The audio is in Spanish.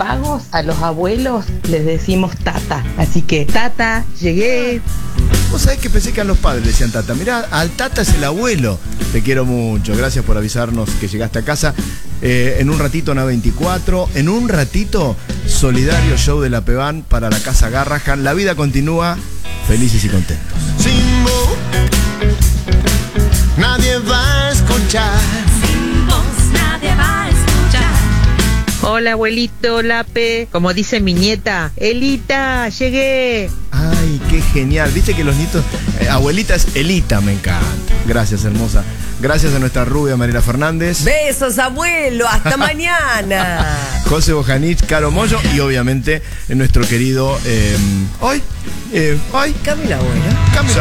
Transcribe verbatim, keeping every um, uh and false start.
pagos, a los abuelos les decimos tata. Así que, tata, llegué. Vos sabés que pensé que a los padres le decían tata. Mirá, al tata es el abuelo. Te quiero mucho. Gracias por avisarnos que llegaste a casa. Eh, en un ratito, Ana veinticuatro. En un ratito, solidario show de la Pevan para la Casa Garrahan. La vida continúa. Felices y contentos. Sin vos, nadie va a escuchar. Sin vos nadie va a escuchar. Hola, abuelito Lape. Como dice mi nieta, Elita, llegué. Ay, qué genial. Viste que los nietos... Eh, abuelita es Elita, me encanta. Gracias, hermosa. Gracias a nuestra rubia Mariela Fernández. Besos, abuelo. Hasta mañana. José Bojanich, Caro Mollo y obviamente nuestro querido... Eh, hoy... Eh, hoy... Camila, abuela. Camila.